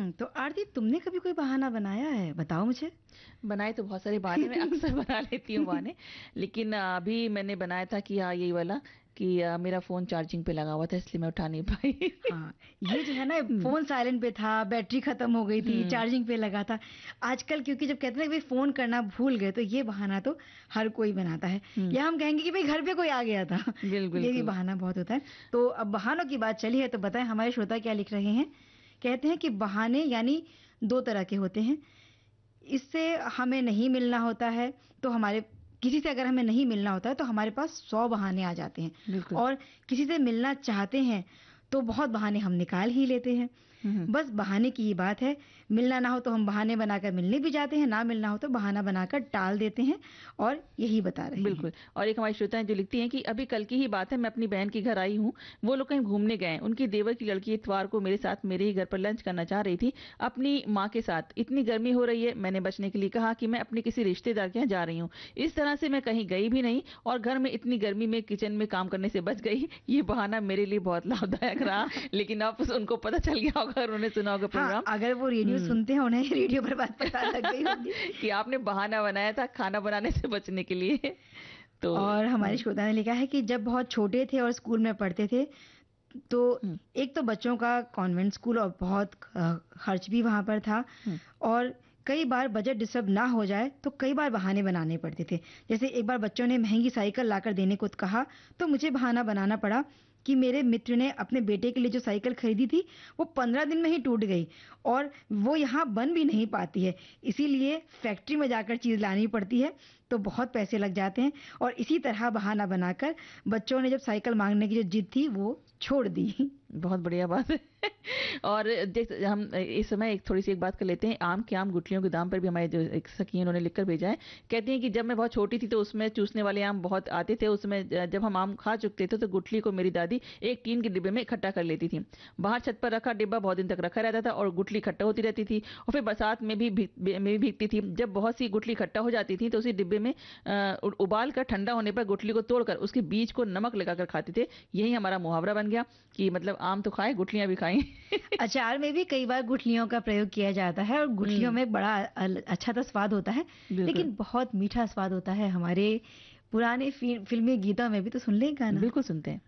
तो आरती, तुमने कभी कोई बहाना बनाया है? बताओ मुझे। बनाए तो बहुत सारे बहाने, मैं अक्सर बना लेती हूँ बहाने। लेकिन अभी मैंने बनाया था कि हाँ यही वाला, कि मेरा फोन चार्जिंग पे लगा हुआ था इसलिए मैं उठा नहीं पाई। हाँ, ये जो है ना, हम्म। फ़ोन साइलेंट पे था, बैटरी खत्म हो गई थी, हम्म। चार्जिंग पे लगा था। आजकल क्योंकि जब कहते हैं ना कि भई फ़ोन करना भूल गए, तो ये बहाना तो हर कोई बनाता है। हम्म। या हम कहेंगे कि भई घर पे कोई आ गया था। ये भी बिल्कुल। बहाना बहुत होता है। तो अब बहानों की बात चली है तो बताएँ हमारे श्रोता क्या लिख रहे हैं? कहते हैं कि बहाने यानी 2 तरह के होते हैं। इससे हमें नहीं मिलना होता है, तो हमारे किसी से अगर हमें नहीं मिलना होता है तो हमारे पास 100 बहाने आ जाते हैं, बिल्कुल। और किसी से मिलना चाहते हैं तो बहुत बहाने हम निकाल ही लेते हैं। हम्म। बस बहाने की ही बात है। मिलना ना हो तो हम बहाने बनाकर मिलने भी जाते हैं, ना मिलना हो तो बहाना बनाकर टाल देते हैं, और यही बता रहे हैं। बिल्कुल। और एक हमारी श्रोता है जो लिखती हैं कि अभी कल की ही बात है, मैं अपनी बहन के घर आई हूँ। वो लोग कहीं घूमने गए हैं। उनकी देवर की लड़की इतवार को मेरे साथ मेरे ही घर पर लंच करना चाह रही थी अपनी माँ के साथ। इतनी गर्मी हो रही है, मैंने बचने के लिए कहा कि मैं अपने किसी रिश्तेदार के यहाँ जा रही हूँ। इस तरह से मैं कहीं गई भी नहीं और घर में इतनी गर्मी में किचन में काम करने से बच गई। ये बहाना मेरे लिए बहुत लाभदायक रहा। लेकिन अब उनको पता चल गया होगा, उन्होंने सुना होगा हाँ, प्रोग्राम। अगर वो रेडियो हम्म। सुनते हैं, उन्हें रेडियो पर बात पता लग गई होगी। कि आपने बहाना बनाया था खाना बनाने से बचने के लिए। तो और हमारे हम्म। श्रोता ने लिखा है कि जब बहुत छोटे थे और स्कूल में पढ़ते थे, तो हम्म। एक तो बच्चों का कॉन्वेंट स्कूल और बहुत खर्च भी वहाँ पर था, हम्म। और कई बार बजट डिस्टर्ब ना हो जाए तो कई बार बहाने बनाने पड़ते थे। जैसे एक बार बच्चों ने महंगी साइकिल लाकर देने को कहा, तो मुझे बहाना बनाना पड़ा कि मेरे मित्र ने अपने बेटे के लिए जो साइकिल खरीदी थी वो 15 दिन में ही टूट गई, और वो यहाँ बन भी नहीं पाती है, इसीलिए फैक्ट्री में जाकर चीज़ लानी पड़ती है, तो बहुत पैसे लग जाते हैं। और इसी तरह बहाना बनाकर बच्चों ने जब साइकिल मांगने की जो जिद थी वो छोड़ दी। बहुत बढ़िया बात है। और देख, हम इस समय एक थोड़ी सी एक बात कर लेते हैं। आम के आम गुठलियों के दाम पर भी हमारे जो एक सखी उन्होंने लिखकर भेजा है। कहती हैं कि जब मैं बहुत छोटी थी तो उसमें चूसने वाले आम बहुत आते थे। उसमें जब हम आम खा चुकते थे तो गुठली को मेरी दादी एक टीन के डिब्बे में इकट्ठा कर लेती थी। बाहर छत पर रखा डिब्बा बहुत दिन तक रखा रहता था और गुठली इकट्ठा होती रहती थी, और फिर बरसात में भी भीगती थी। जब बहुत सी गुठली इकट्ठा हो जाती थी तो उसी डिब्बे में उबाल कर ठंडा होने पर गुठली को तोड़कर उसके बीज को नमक लगाकर खाते थे। यही हमारा मुहावरा बन गया कि मतलब आम तो खाए, गुठलियां भी खाएं। अचार में भी कई बार गुठलियों का प्रयोग किया जाता है, और गुठलियों हम्म। में बड़ा अच्छा तो स्वाद होता है, बिल्कुल। लेकिन बहुत मीठा स्वाद होता है। हमारे पुराने फिल्मी गीतों में भी तो सुन ले गाना। बिल्कुल सुनते हैं।